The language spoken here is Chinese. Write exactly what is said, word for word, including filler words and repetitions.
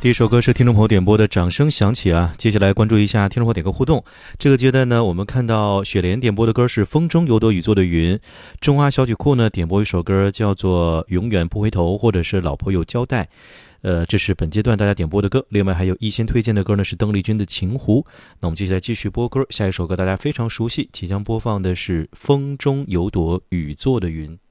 第一首歌是听众朋友点播的，掌声响起啊！接下来关注一下听众朋友点歌互动。这个阶段呢，我们看到雪莲点播的歌是《风中有朵雨做的云》，中华小曲库呢点播一首歌叫做《永远不回头》，或者是《老婆有交代》。呃，这是本阶段大家点播的歌。另外还有一先推荐的歌呢是邓丽君的《情湖》。那我们接下来继续播歌，下一首歌大家非常熟悉，即将播放的是《风中有朵雨做的云》。